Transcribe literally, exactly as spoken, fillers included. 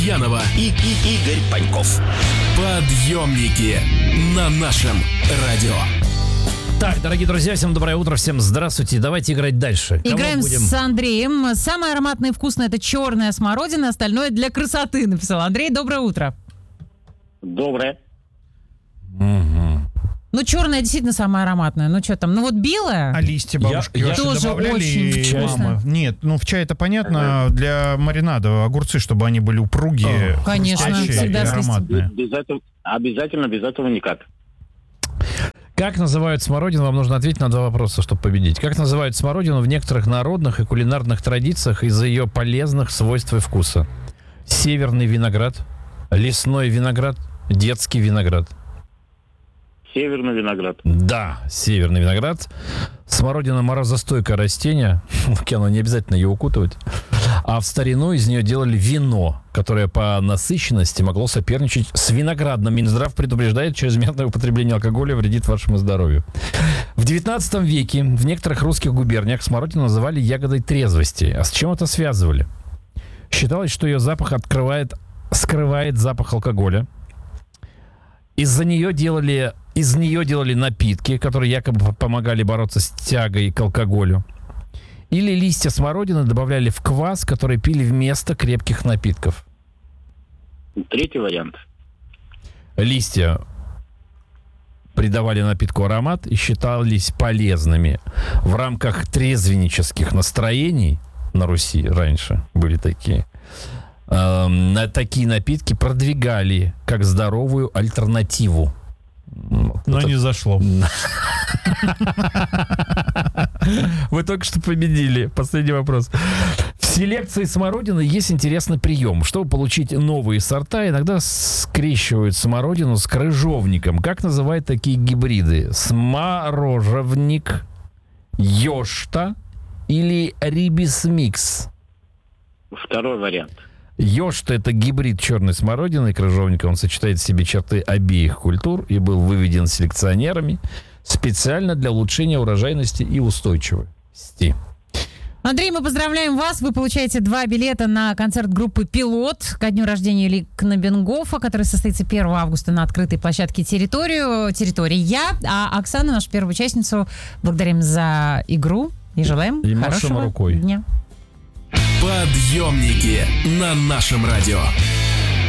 Янова и, и Игорь Паньков. Подъемники на нашем радио. Так, дорогие друзья, всем доброе утро, всем здравствуйте. Давайте играть дальше. Играем с Андреем. Самое ароматное и вкусное — это черная смородина, остальное для красоты, написал Андрей. Доброе утро. Доброе. Угу. Ну, черная действительно самая ароматная. Ну, что там? Ну, вот белая. А листья бабушки Я- ваши Тоже добавляли очень и вкусно. мама? Нет, ну в чай это понятно, для маринада огурцы, чтобы они были упругие, О, конечно, хрустящие всегда и с листьями. ароматные. Без этого, обязательно без этого никак. Как называют смородину? Вам нужно ответить на два вопроса, чтобы победить. Как называют смородину в некоторых народных и кулинарных традициях из-за ее полезных свойств и вкуса? Северный виноград, лесной виноград, детский виноград. Северный виноград. Да, северный виноград. Смородина — морозостойкое растение. Оно не обязательно ее укутывать. А в старину из нее делали вино, которое по насыщенности могло соперничать с виноградным. Минздрав предупреждает, чрезмерное употребление алкоголя вредит вашему здоровью. В девятнадцатом веке в некоторых русских губерниях смородину называли ягодой трезвости. А с чем это связывали? Считалось, что ее запах открывает, скрывает запах алкоголя. Из-за нее делали, из нее делали напитки, которые якобы помогали бороться с тягой к алкоголю. Или листья смородины добавляли в квас, который пили вместо крепких напитков. Третий вариант. Листья придавали напитку аромат и считались полезными. В рамках трезвеннических настроений на Руси раньше были такие. Эм, такие напитки продвигали как здоровую альтернативу. Но Это- не зашло. Вы только что победили. Последний вопрос. В селекции смородины есть интересный прием. Чтобы получить новые сорта, иногда скрещивают смородину с крыжовником. Как называют такие гибриды? Сморожевник, ёшта или рибисмикс? Второй вариант. Ёшта — это гибрид черной смородины и крыжовника. Он сочетает в себе черты обеих культур и был выведен селекционерами специально для улучшения урожайности и устойчивости. Андрей, мы поздравляем вас. Вы получаете два билета на концерт группы «Пилот» ко дню рождения Ильи Кнобенгофа, который состоится первого августа на открытой площадке «Территорию». «Территория». А Оксану, нашу первую участницу, благодарим за игру и желаем И машем хорошего рукой. дня. Подъемники на нашем радио.